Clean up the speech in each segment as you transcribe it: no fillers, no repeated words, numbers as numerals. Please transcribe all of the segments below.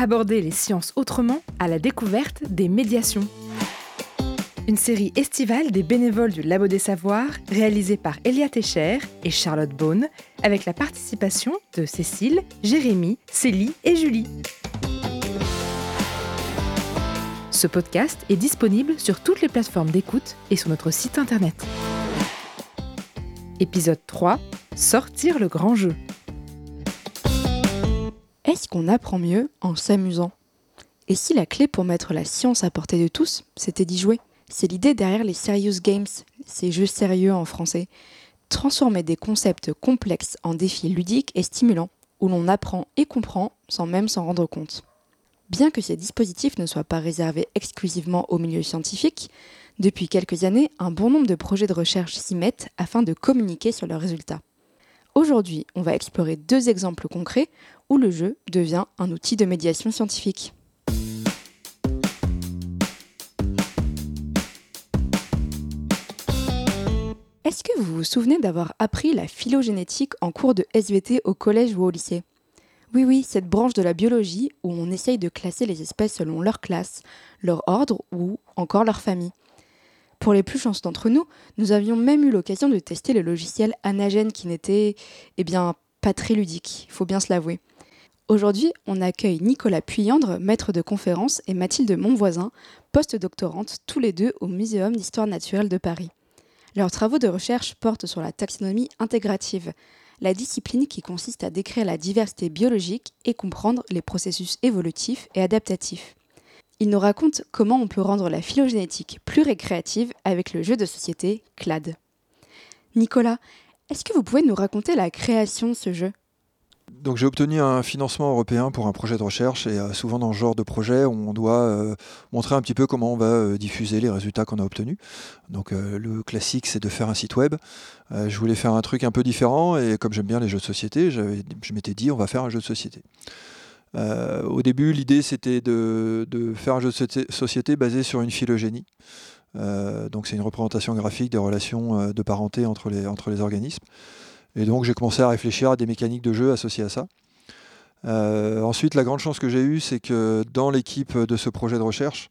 Aborder les sciences autrement à la découverte des médiations. Une série estivale des bénévoles du Labo des Savoirs, réalisée par Elia Techer et Charlotte Beaune, avec la participation de Cécile, Jérémy, Célie et Julie. Ce podcast est disponible sur toutes les plateformes d'écoute et sur notre site internet. Épisode 3, sortir le grand jeu. Est-ce qu'on apprend mieux en s'amusant ? Et si la clé pour mettre la science à portée de tous, c'était d'y jouer ? C'est l'idée derrière les Serious Games, ces jeux sérieux en français. Transformer des concepts complexes en défis ludiques et stimulants, où l'on apprend et comprend sans même s'en rendre compte. Bien que ces dispositifs ne soient pas réservés exclusivement au milieu scientifique, depuis quelques années, un bon nombre de projets de recherche s'y mettent afin de communiquer sur leurs résultats. Aujourd'hui, on va explorer 2 exemples concrets où le jeu devient un outil de médiation scientifique. Est-ce que vous vous souvenez d'avoir appris la phylogénétique en cours de SVT au collège ou au lycée ? Oui, cette branche de la biologie où on essaye de classer les espèces selon leur classe, leur ordre ou encore leur famille. Pour les plus chanceux d'entre nous, nous avions même eu l'occasion de tester le logiciel Anagen qui n'était, pas très ludique, il faut bien se l'avouer. Aujourd'hui, on accueille Nicolas Puyandre, maître de conférence, et Mathilde Monvoisin, post-doctorante, tous les deux au Muséum d'Histoire naturelle de Paris. Leurs travaux de recherche portent sur la taxonomie intégrative, la discipline qui consiste à décrire la diversité biologique et comprendre les processus évolutifs et adaptatifs. Ils nous racontent comment on peut rendre la phylogénétique plus récréative avec le jeu de société CLAD. Nicolas, est-ce que vous pouvez nous raconter la création de ce jeu ? Donc j'ai obtenu un financement européen pour un projet de recherche et souvent dans ce genre de projet, on doit montrer un petit peu comment on va diffuser les résultats qu'on a obtenus. Donc le classique, c'est de faire un site web. Je voulais faire un truc un peu différent et comme j'aime bien les jeux de société, je m'étais dit on va faire un jeu de société. Au début, l'idée c'était de faire un jeu de société basé sur une phylogénie. Donc c'est une représentation graphique des relations de parenté entre les organismes. Et donc j'ai commencé à réfléchir à des mécaniques de jeu associées à ça. Ensuite, la grande chance que j'ai eue, c'est que dans l'équipe de ce projet de recherche,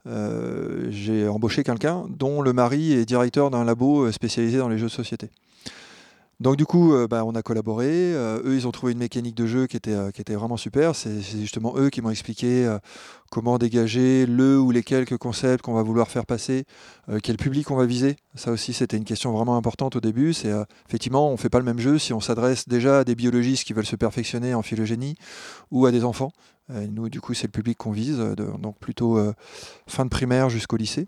j'ai embauché quelqu'un dont le mari est directeur d'un labo spécialisé dans les jeux de société. Donc du coup, on a collaboré. Eux, ils ont trouvé une mécanique de jeu qui était vraiment super. C'est justement eux qui m'ont expliqué comment dégager le ou les quelques concepts qu'on va vouloir faire passer, quel public on va viser. Ça aussi, c'était une question vraiment importante au début. C'est effectivement, on ne fait pas le même jeu si on s'adresse déjà à des biologistes qui veulent se perfectionner en phylogénie ou à des enfants. Nous, du coup, c'est le public qu'on vise, donc plutôt fin de primaire jusqu'au lycée.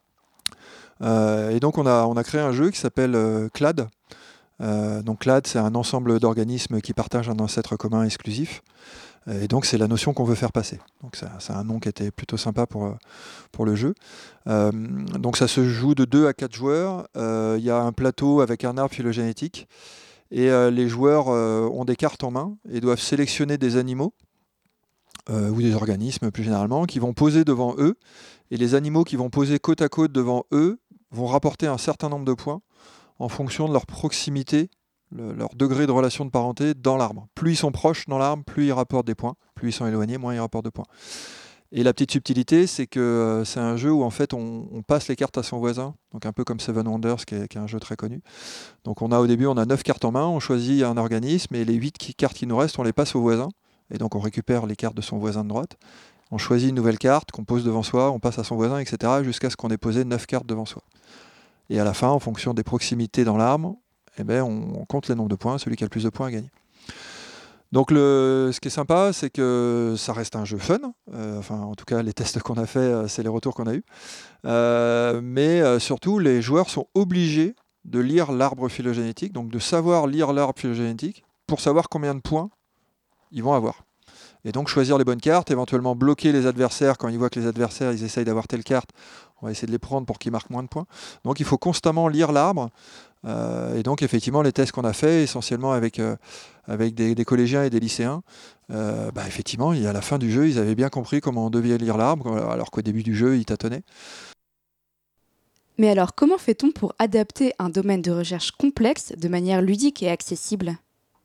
Et donc, on a créé un jeu qui s'appelle CLAD. Donc CLAD, c'est un ensemble d'organismes qui partagent un ancêtre commun exclusif. Et donc c'est la notion qu'on veut faire passer. Donc c'est un nom qui était plutôt sympa pour le jeu. Donc ça se joue de 2 à 4 joueurs. Il y a un plateau avec un arbre phylogénétique. Et les joueurs ont des cartes en main et doivent sélectionner des animaux ou des organismes plus généralement qui vont poser devant eux. Et les animaux qui vont poser côte à côte devant eux vont rapporter un certain nombre de points en fonction de leur proximité, leur degré de relation de parenté dans l'arbre. Plus ils sont proches dans l'arbre, plus ils rapportent des points. Plus ils sont éloignés, moins ils rapportent de points. Et la petite subtilité, c'est que c'est un jeu où en fait on passe les cartes à son voisin, donc un peu comme Seven Wonders, qui est un jeu très connu. Donc au début, on a 9 cartes en main, on choisit un organisme, et les 8 cartes qui nous restent, on les passe au voisin. Et donc on récupère les cartes de son voisin de droite. On choisit une nouvelle carte qu'on pose devant soi, on passe à son voisin, etc., jusqu'à ce qu'on ait posé 9 cartes devant soi. Et à la fin, en fonction des proximités dans l'arbre, on compte les nombres de points, celui qui a le plus de points a gagné. Donc ce qui est sympa, c'est que ça reste un jeu fun. En tout cas, les tests qu'on a fait, c'est les retours qu'on a eus. Mais surtout, les joueurs sont obligés de lire l'arbre phylogénétique, donc de savoir lire l'arbre phylogénétique pour savoir combien de points ils vont avoir. Et donc choisir les bonnes cartes, éventuellement bloquer les adversaires quand ils voient que les adversaires ils essayent d'avoir telle carte. On va essayer de les prendre pour qu'ils marquent moins de points. Donc il faut constamment lire l'arbre. Et donc effectivement les tests qu'on a fait essentiellement avec des collégiens et des lycéens, effectivement à la fin du jeu ils avaient bien compris comment on devait lire l'arbre alors qu'au début du jeu ils tâtonnaient. Mais alors comment fait-on pour adapter un domaine de recherche complexe de manière ludique et accessible ?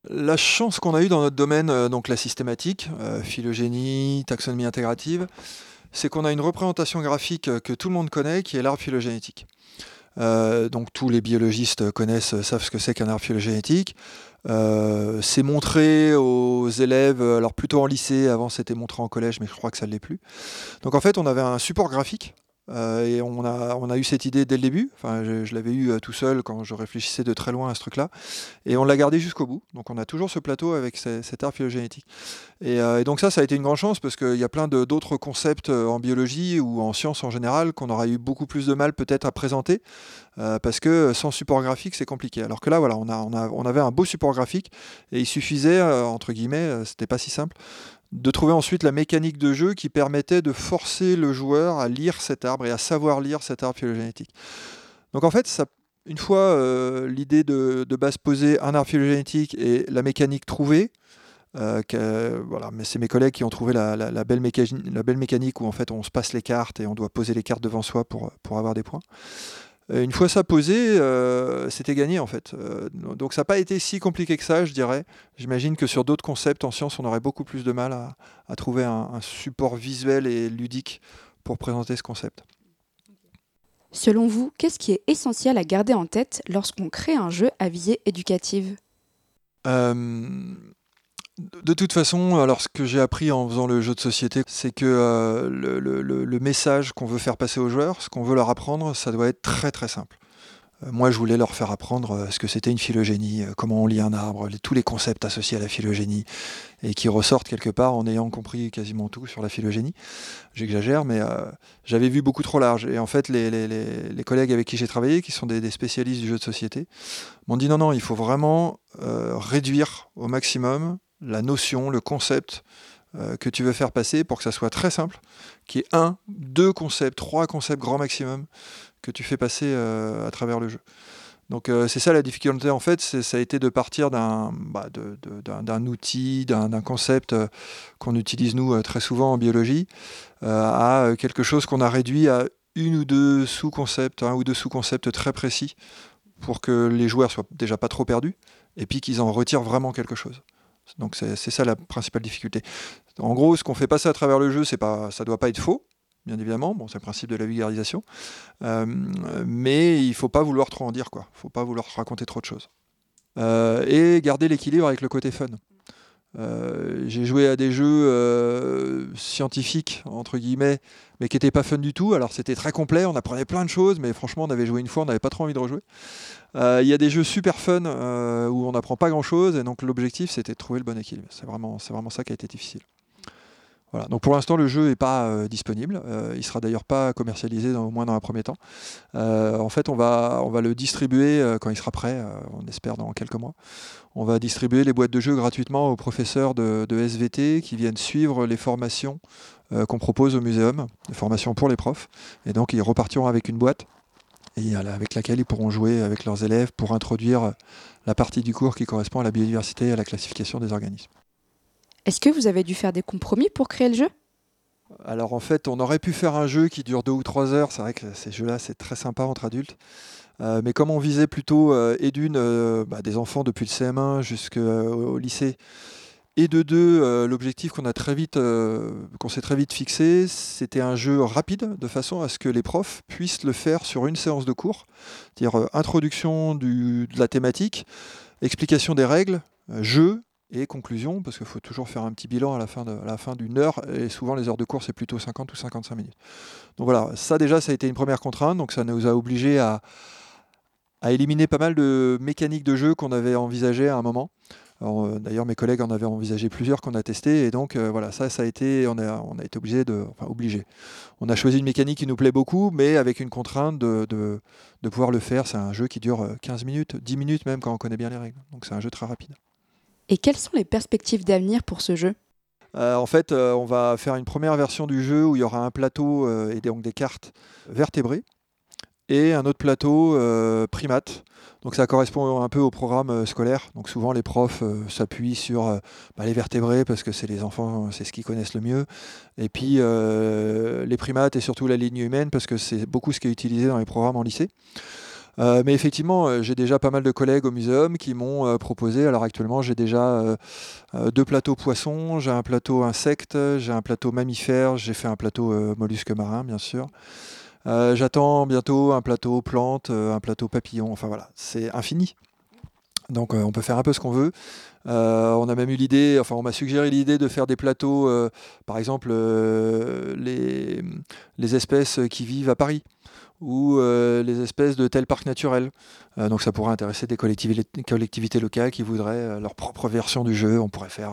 La chance qu'on a eue dans notre domaine, donc la systématique, phylogénie, taxonomie intégrative, c'est qu'on a une représentation graphique que tout le monde connaît, qui est l'arbre phylogénétique. Donc tous les biologistes connaissent, savent ce que c'est qu'un arbre phylogénétique. C'est montré aux élèves, alors plutôt en lycée, avant c'était montré en collège, mais je crois que ça ne l'est plus. Donc en fait, on avait un support graphique. Et on a eu cette idée dès le début. Enfin, je l'avais eu tout seul quand je réfléchissais de très loin à ce truc-là. Et on l'a gardé jusqu'au bout. Donc on a toujours ce plateau avec cet arbre phylogénétique. Et donc ça a été une grande chance parce qu'il y a plein d'autres concepts en biologie ou en sciences en général qu'on aurait eu beaucoup plus de mal peut-être à présenter. Parce que sans support graphique, c'est compliqué. Alors que là, voilà, on avait un beau support graphique et il suffisait, entre guillemets, c'était pas si simple, de trouver ensuite la mécanique de jeu qui permettait de forcer le joueur à lire cet arbre et à savoir lire cet arbre phylogénétique. Donc en fait, une fois l'idée de base posée, un arbre phylogénétique et la mécanique trouvée, voilà, mais c'est mes collègues qui ont trouvé la belle mécanique où en fait on se passe les cartes et on doit poser les cartes devant soi pour avoir des points. Une fois ça posé, c'était gagné en fait. Donc ça n'a pas été si compliqué que ça, je dirais. J'imagine que sur d'autres concepts en sciences, on aurait beaucoup plus de mal à trouver un support visuel et ludique pour présenter ce concept. Selon vous, qu'est-ce qui est essentiel à garder en tête lorsqu'on crée un jeu à visée éducative ? De toute façon, alors ce que j'ai appris en faisant le jeu de société, c'est que le message qu'on veut faire passer aux joueurs, ce qu'on veut leur apprendre, ça doit être très très simple. Moi, je voulais leur faire apprendre ce que c'était une phylogénie, comment on lit un arbre, tous les concepts associés à la phylogénie, et qui ressortent quelque part en ayant compris quasiment tout sur la phylogénie. J'exagère, mais j'avais vu beaucoup trop large. Et en fait, les collègues avec qui j'ai travaillé, qui sont des spécialistes du jeu de société, m'ont dit non, il faut vraiment réduire au maximum la notion, le concept que tu veux faire passer pour que ça soit très simple, qu'il y ait 1, 2 concepts, 3 concepts grand maximum que tu fais passer à travers le jeu. Donc c'est ça la difficulté en fait, ça a été de partir d'un outil, d'un concept qu'on utilise nous très souvent en biologie, à quelque chose qu'on a réduit à une ou deux sous-concepts, un ou deux sous-concepts très précis pour que les joueurs soient déjà pas trop perdus et puis qu'ils en retirent vraiment quelque chose. Donc c'est ça la principale difficulté. En gros, ce qu'on fait passer à travers le jeu, ça ne doit pas être faux, bien évidemment, c'est le principe de la vulgarisation, mais il ne faut pas vouloir trop en dire, quoi. Il ne faut pas vouloir raconter trop de choses. Et garder l'équilibre avec le côté fun. J'ai joué à des jeux scientifiques, entre guillemets, mais qui n'étaient pas fun du tout. Alors c'était très complet, on apprenait plein de choses, mais franchement on avait joué une fois, on n'avait pas trop envie de rejouer. Il y a des jeux super fun où on n'apprend pas grand chose, et donc l'objectif c'était de trouver le bon équilibre. C'est vraiment ça qui a été difficile. Voilà. Donc pour l'instant le jeu n'est pas disponible, il sera d'ailleurs pas commercialisé au moins dans un premier temps. En fait on va le distribuer quand il sera prêt, on espère dans quelques mois. On va distribuer les boîtes de jeux gratuitement aux professeurs de SVT qui viennent suivre les formations qu'on propose au muséum, les formations pour les profs, et donc ils repartiront avec une boîte et avec laquelle ils pourront jouer avec leurs élèves pour introduire la partie du cours qui correspond à la biodiversité et à la classification des organismes. Est-ce que vous avez dû faire des compromis pour créer le jeu ? Alors en fait, on aurait pu faire un jeu qui dure 2 ou 3 heures. C'est vrai que ces jeux-là, c'est très sympa entre adultes. Mais comme on visait plutôt des enfants depuis le CM1 jusqu'au lycée, et de 2, l'objectif qu'on s'est très vite fixé, c'était un jeu rapide, de façon à ce que les profs puissent le faire sur une séance de cours. C'est-à-dire introduction de la thématique, explication des règles, jeu, et conclusion, parce qu'il faut toujours faire un petit bilan à la fin d'une heure, et souvent les heures de cours c'est plutôt 50 ou 55 minutes. Donc voilà, ça déjà ça a été une première contrainte, donc ça nous a obligés à éliminer pas mal de mécaniques de jeu qu'on avait envisagées à un moment. Alors, d'ailleurs mes collègues en avaient envisagé plusieurs qu'on a testé, et donc voilà, ça a été, on a été obligé. On a choisi une mécanique qui nous plaît beaucoup, mais avec une contrainte de pouvoir le faire. C'est un jeu qui dure 15 minutes, 10 minutes même quand on connaît bien les règles, donc c'est un jeu très rapide. Et quelles sont les perspectives d'avenir pour ce jeu ? En fait, on va faire une première version du jeu où il y aura un plateau et donc des cartes vertébrées et un autre plateau primates. Donc ça correspond un peu au programme scolaire. Donc souvent les profs s'appuient sur les vertébrés parce que c'est les enfants, c'est ce qu'ils connaissent le mieux. Et puis les primates et surtout la ligne humaine parce que c'est beaucoup ce qui est utilisé dans les programmes en lycée. Mais effectivement, j'ai déjà pas mal de collègues au muséum qui m'ont proposé. Alors actuellement, j'ai déjà 2 plateaux poissons, j'ai un plateau insectes, j'ai un plateau mammifères, j'ai fait un plateau mollusques marins, bien sûr. J'attends bientôt un plateau plantes, un plateau papillons. Enfin voilà, c'est infini. Donc on peut faire un peu ce qu'on veut. On a même eu l'idée, enfin on m'a suggéré l'idée de faire des plateaux, par exemple les espèces qui vivent à Paris ou les espèces de tel parc naturel. Donc ça pourrait intéresser des collectivités locales qui voudraient leur propre version du jeu. On pourrait faire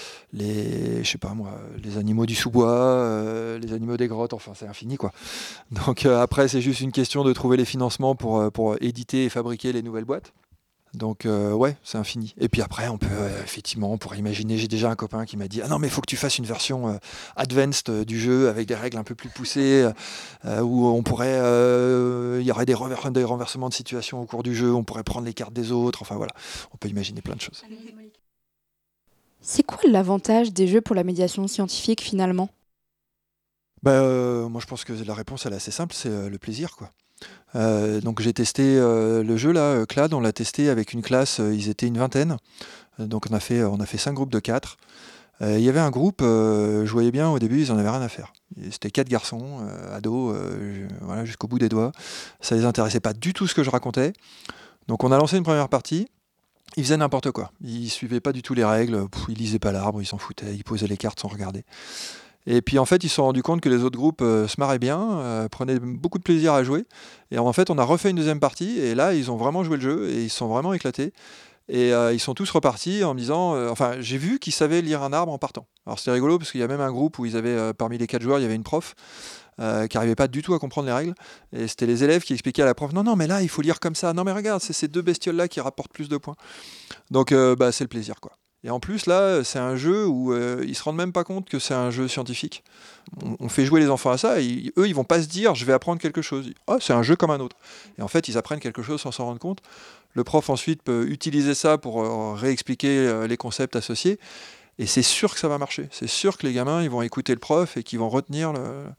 je sais pas moi, les animaux du sous-bois, les animaux des grottes, enfin c'est infini quoi. Donc après c'est juste une question de trouver les financements pour éditer et fabriquer les nouvelles boîtes. Donc ouais, c'est infini. Et puis après, on peut effectivement, on pourrait imaginer, j'ai déjà un copain qui m'a dit « Ah non, mais il faut que tu fasses une version advanced du jeu avec des règles un peu plus poussées, où on pourrait, il y aurait des renversements de situation au cours du jeu, on pourrait prendre les cartes des autres, enfin voilà, on peut imaginer plein de choses. » C'est quoi l'avantage des jeux pour la médiation scientifique finalement ? Moi je pense que la réponse elle est assez simple, c'est le plaisir quoi. Donc j'ai testé le jeu là, Clad, on l'a testé avec une classe, ils étaient une vingtaine, donc on a fait 5 groupes de 4. Il y avait un groupe, je voyais bien au début, ils en avaient rien à faire. C'était 4 garçons, ados, voilà, jusqu'au bout des doigts. Ça les intéressait pas du tout ce que je racontais. Donc on a lancé une première partie. Ils faisaient n'importe quoi. Ils suivaient pas du tout les règles. Ils lisaient pas l'arbre, ils s'en foutaient. Ils posaient les cartes sans regarder. Et puis en fait, ils se sont rendus compte que les autres groupes se marraient bien, prenaient beaucoup de plaisir à jouer. Et en fait, on a refait une deuxième partie. Et là, ils ont vraiment joué le jeu et ils se sont vraiment éclatés. Et ils sont tous repartis en me disant... enfin, j'ai vu qu'ils savaient lire un arbre en partant. Alors c'était rigolo parce qu'il y a même un groupe où ils avaient, parmi les 4 joueurs, il y avait une prof qui n'arrivait pas du tout à comprendre les règles. Et c'était les élèves qui expliquaient à la prof, non, non, mais là, il faut lire comme ça. Non, mais regarde, c'est ces 2 bestioles-là qui rapportent plus de points. Donc, c'est le plaisir, quoi. Et en plus, là, c'est un jeu où ils se rendent même pas compte que c'est un jeu scientifique. On fait jouer les enfants à ça, et eux, ils vont pas se dire, je vais apprendre quelque chose. Oh, c'est un jeu comme un autre. Et en fait, ils apprennent quelque chose sans s'en rendre compte. Le prof, ensuite, peut utiliser ça pour réexpliquer les concepts associés. Et c'est sûr que ça va marcher. C'est sûr que les gamins, ils vont écouter le prof et qu'ils vont retenir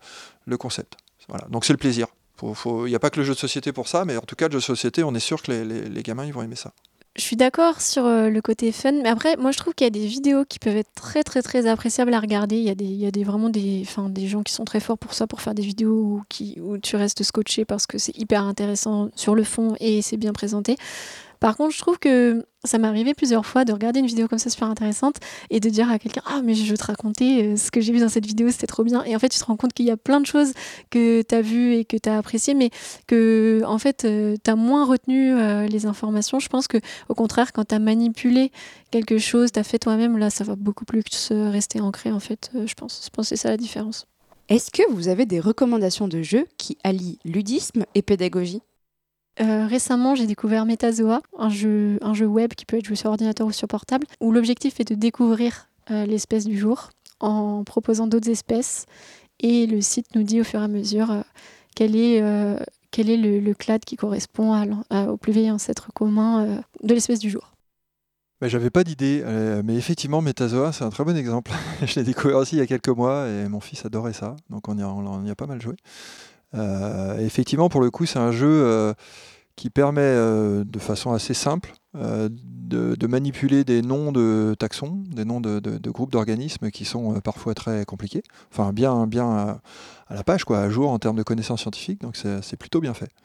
le concept. Voilà. Donc c'est le plaisir. Il n'y a pas que le jeu de société pour ça, mais en tout cas, le jeu de société, on est sûr que les gamins, ils vont aimer ça. Je suis d'accord sur le côté fun, mais après, moi je trouve qu'il y a des vidéos qui peuvent être très très très appréciables à regarder. Il y a vraiment des gens qui sont très forts pour ça, pour faire des vidéos où tu restes scotché parce que c'est hyper intéressant sur le fond et c'est bien présenté. Par contre, je trouve que ça m'est arrivé plusieurs fois de regarder une vidéo comme ça super intéressante et de dire à quelqu'un « Ah, mais je veux te raconter ce que j'ai vu dans cette vidéo, c'était trop bien. » Et en fait, tu te rends compte qu'il y a plein de choses que tu as vues et que tu as appréciées, mais que en fait, tu as moins retenu les informations. Je pense qu'au contraire, quand tu as manipulé quelque chose, tu as fait toi-même, là, ça va beaucoup plus rester ancré, en fait, je pense. Je pense que c'est ça la différence. Est-ce que vous avez des recommandations de jeux qui allient ludisme et pédagogie ? Récemment, j'ai découvert Metazoa, un jeu web qui peut être joué sur ordinateur ou sur portable, où l'objectif est de découvrir l'espèce du jour en proposant d'autres espèces. Et le site nous dit au fur et à mesure quel est le clade qui correspond au plus vieil ancêtre commun de l'espèce du jour. J'avais pas d'idée, mais effectivement, Metazoa, c'est un très bon exemple. Je l'ai découvert aussi il y a quelques mois et mon fils adorait ça, donc on y a pas mal joué. Effectivement, pour le coup, c'est un jeu qui permet de façon assez simple de manipuler des noms de taxons, des noms de groupes d'organismes qui sont parfois très compliqués, enfin bien à la page, quoi, à jour en termes de connaissances scientifiques, donc c'est plutôt bien fait.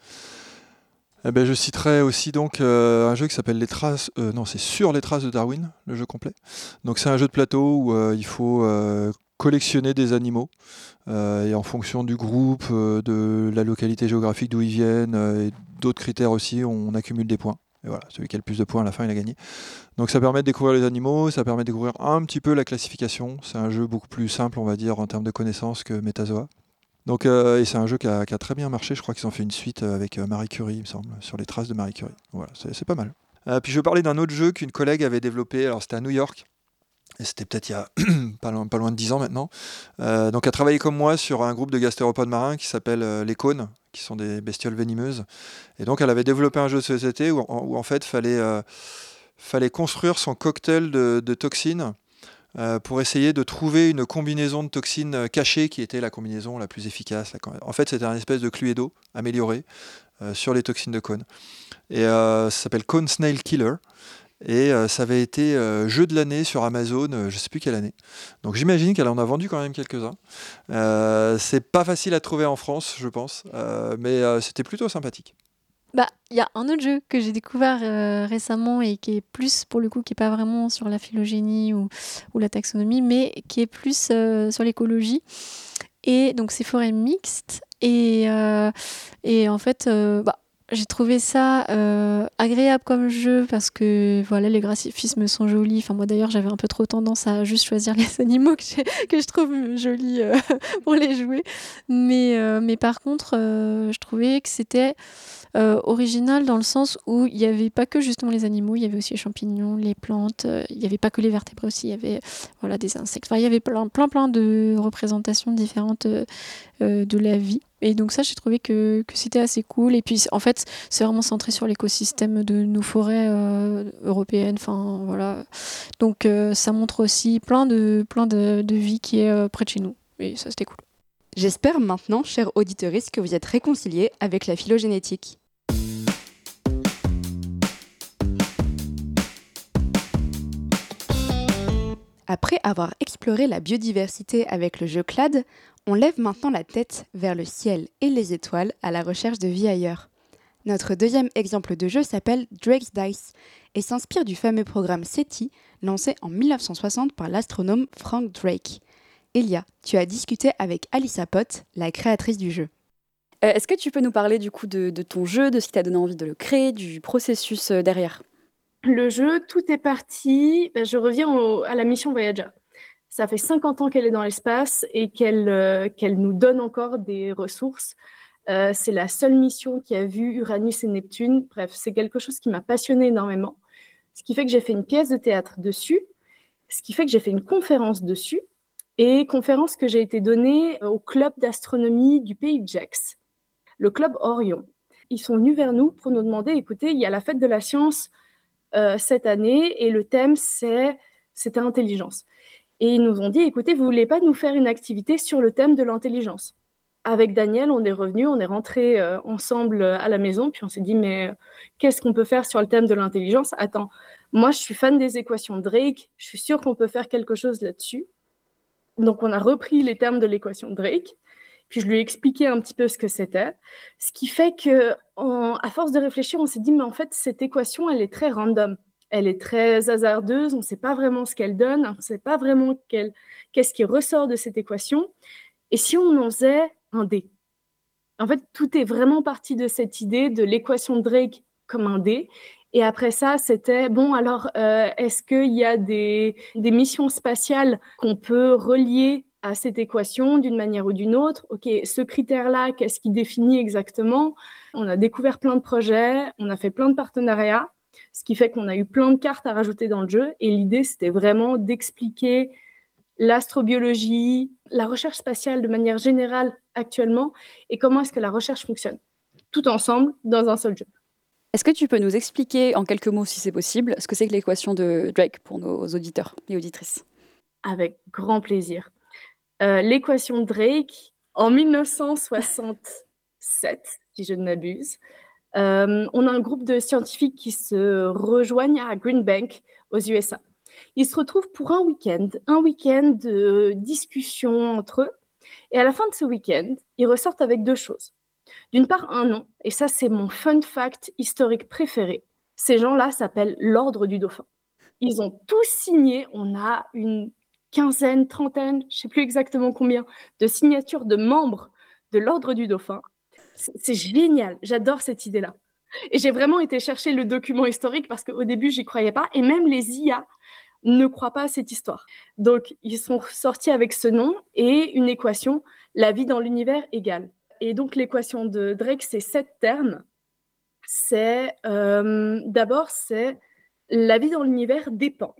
Je citerai aussi donc un jeu qui s'appelle Les Traces, c'est Sur les Traces de Darwin, le jeu complet. Donc c'est un jeu de plateau où il faut collectionner des animaux et en fonction du groupe, de la localité géographique d'où ils viennent et d'autres critères aussi, on accumule des points. Et voilà, celui qui a le plus de points à la fin, il a gagné. Donc ça permet de découvrir les animaux, ça permet de découvrir un petit peu la classification. C'est un jeu beaucoup plus simple, on va dire, en termes de connaissances que Metazoa. Donc, et c'est un jeu qui a très bien marché. Je crois qu'ils ont fait une suite avec Marie Curie, il me semble, sur les traces de Marie Curie. Voilà, c'est pas mal. Puis je vais parler d'un autre jeu qu'une collègue avait développé. Alors c'était à New York. Et c'était peut-être il y a pas loin de 10 ans maintenant. Donc elle travaillé comme moi sur un groupe de gastéropodes marins qui s'appelle les cônes, qui sont des bestioles venimeuses. Et donc elle avait développé un jeu de société où en fait fallait construire son cocktail de toxines pour essayer de trouver une combinaison de toxines cachées qui était la combinaison la plus efficace. En fait, c'était un espèce de Cluedo amélioré sur les toxines de cône. Et ça s'appelle Cone Snail Killer. Et ça avait été jeu de l'année sur Amazon, je ne sais plus quelle année. Donc j'imagine qu'elle en a vendu quand même quelques-uns. C'est pas facile à trouver en France, je pense, mais c'était plutôt sympathique. Bah, il y a un autre jeu que j'ai découvert récemment et qui est plus, pour le coup, qui est pas vraiment sur la phylogénie ou la taxonomie, mais qui est plus sur l'écologie. Et donc, c'est forêt mixte. Et en fait, j'ai trouvé ça agréable comme jeu parce que voilà, les graphismes sont jolis. Enfin, moi d'ailleurs, j'avais un peu trop tendance à juste choisir les animaux que je trouve jolis pour les jouer. Mais par contre, je trouvais que c'était original dans le sens où il n'y avait pas que justement les animaux, il y avait aussi les champignons, les plantes, il n'y avait pas que les vertébrés aussi, il y avait voilà, des insectes. Enfin, il y avait plein de représentations différentes de la vie. Et donc ça, j'ai trouvé que c'était assez cool. Et puis, en fait, c'est vraiment centré sur l'écosystème de nos forêts européennes. Enfin, voilà. Donc, ça montre aussi plein de vie qui est près de chez nous. Et ça, c'était cool. J'espère maintenant, chers auditeurs, que vous êtes réconciliés avec la phylogénétique. Après avoir exploré la biodiversité avec le jeu CLAD, on lève maintenant la tête vers le ciel et les étoiles à la recherche de vie ailleurs. Notre deuxième exemple de jeu s'appelle Drake's Dice et s'inspire du fameux programme SETI lancé en 1960 par l'astronome Frank Drake. Elia, tu as discuté avec Alyssa Pott, la créatrice du jeu. Est-ce que tu peux nous parler du coup de ton jeu, de ce qui t'a donné envie de le créer, du processus derrière ? Le jeu, tout est parti. Je reviens à la mission Voyager. Ça fait 50 ans qu'elle est dans l'espace et qu'elle nous donne encore des ressources. C'est la seule mission qui a vu Uranus et Neptune. Bref, c'est quelque chose qui m'a passionnée énormément. Ce qui fait que j'ai fait une pièce de théâtre dessus. Ce qui fait que j'ai fait une conférence dessus. Et conférence que j'ai été donnée au club d'astronomie du pays de Gex, le club Orion. Ils sont venus vers nous pour nous demander, écoutez, il y a la fête de la science cette année et le thème, c'était intelligence. Et ils nous ont dit, écoutez, vous ne voulez pas nous faire une activité sur le thème de l'intelligence ? Avec Daniel, on est revenus, on est rentrés ensemble à la maison, puis on s'est dit, mais qu'est-ce qu'on peut faire sur le thème de l'intelligence ? Attends, moi, je suis fan des équations de Drake, je suis sûre qu'on peut faire quelque chose là-dessus. Donc, on a repris les termes de l'équation de Drake, puis je lui ai expliqué un petit peu ce que c'était, ce qui fait qu'à force de réfléchir, on s'est dit, mais en fait, cette équation, elle est très random, elle est très hasardeuse, on ne sait pas vraiment ce qu'elle donne, on ne sait pas vraiment qu'est-ce qui ressort de cette équation. Et si on en faisait un dé ? En fait, tout est vraiment parti de cette idée de l'équation de Drake comme un dé. Et après ça, c'était, bon, alors, est-ce qu'il y a des missions spatiales qu'on peut relier à cette équation d'une manière ou d'une autre ? Ok, ce critère-là, qu'est-ce qui définit exactement ? On a découvert plein de projets, on a fait plein de partenariats, ce qui fait qu'on a eu plein de cartes à rajouter dans le jeu. Et l'idée, c'était vraiment d'expliquer l'astrobiologie, la recherche spatiale de manière générale actuellement, et comment est-ce que la recherche fonctionne, tout ensemble, dans un seul jeu. Est-ce que tu peux nous expliquer en quelques mots, si c'est possible, ce que c'est que l'équation de Drake pour nos auditeurs et auditrices ? Avec grand plaisir. L'équation de Drake, en 1967, si je ne m'abuse, on a un groupe de scientifiques qui se rejoignent à Green Bank, aux USA. Ils se retrouvent pour un week-end de discussion entre eux. Et à la fin de ce week-end, ils ressortent avec deux choses. D'une part, un nom, et ça, c'est mon fun fact historique préféré. Ces gens-là s'appellent l'Ordre du Dauphin. Ils ont tous signé, on a une quinzaine, trentaine, je ne sais plus exactement combien, de signatures de membres de l'Ordre du Dauphin. C'est génial, j'adore cette idée-là. Et j'ai vraiment été chercher le document historique parce qu'au début, j'y croyais pas, et même les IA ne croient pas à cette histoire. Donc, ils sont sortis avec ce nom et une équation, la vie dans l'univers égale. Et donc, l'équation de Drake, c'est 7 termes. D'abord, c'est la vie dans l'univers dépend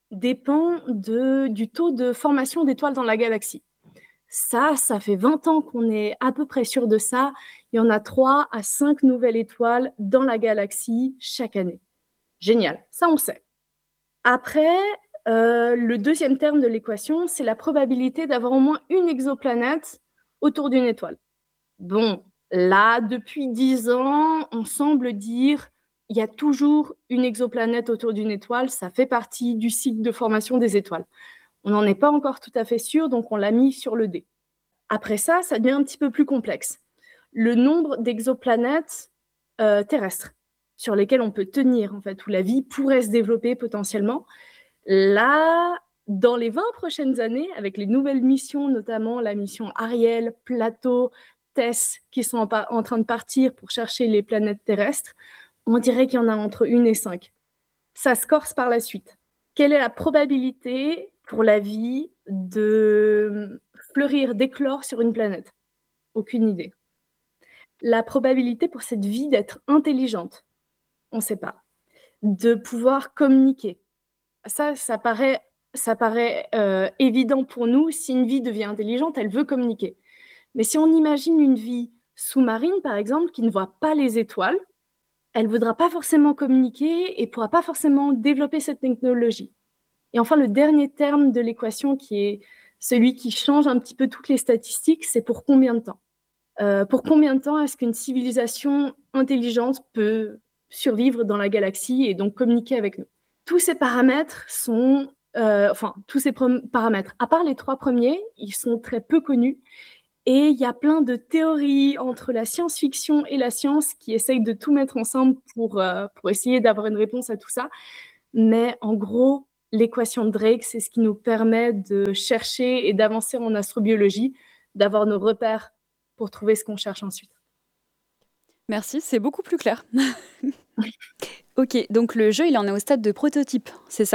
du taux de formation d'étoiles dans la galaxie. Ça fait 20 ans qu'on est à peu près sûr de ça. Il y en a 3 à 5 nouvelles étoiles dans la galaxie chaque année. Génial, ça on sait. Après, le deuxième terme de l'équation, c'est la probabilité d'avoir au moins une exoplanète autour d'une étoile. Bon, Là, depuis 10 ans, on semble dire il y a toujours une exoplanète autour d'une étoile, ça fait partie du cycle de formation des étoiles. On n'en est pas encore tout à fait sûr, donc on l'a mis sur le dé. Après ça devient un petit peu plus complexe. Le nombre d'exoplanètes terrestres sur lesquelles on peut tenir, en fait, où la vie pourrait se développer potentiellement. Là, dans les 20 prochaines années, avec les nouvelles missions, notamment la mission Ariel, Plateau, TESS, qui sont en train de partir pour chercher les planètes terrestres, on dirait qu'il y en a entre 1 et 5. Ça se corse par la suite. Quelle est la probabilité pour la vie de fleurir, d'éclore sur une planète? Aucune idée. La probabilité pour cette vie d'être intelligente, on ne sait pas. De pouvoir communiquer. Ça paraît évident pour nous. Si une vie devient intelligente, elle veut communiquer. Mais si on imagine une vie sous-marine, par exemple, qui ne voit pas les étoiles, elle ne voudra pas forcément communiquer et ne pourra pas forcément développer cette technologie. Et enfin, le dernier terme de l'équation, qui est celui qui change un petit peu toutes les statistiques, c'est pour combien de temps. Pour combien de temps est-ce qu'une civilisation intelligente peut survivre dans la galaxie et donc communiquer avec nous? Tous ces paramètres paramètres, à part les 3 premiers, ils sont très peu connus. Et il y a plein de théories entre la science-fiction et la science qui essayent de tout mettre ensemble pour essayer d'avoir une réponse à tout ça. Mais en gros, l'équation de Drake, c'est ce qui nous permet de chercher et d'avancer en astrobiologie, d'avoir nos repères pour trouver ce qu'on cherche ensuite. Merci, c'est beaucoup plus clair. Ok, donc le jeu, il en est au stade de prototype, c'est ça ?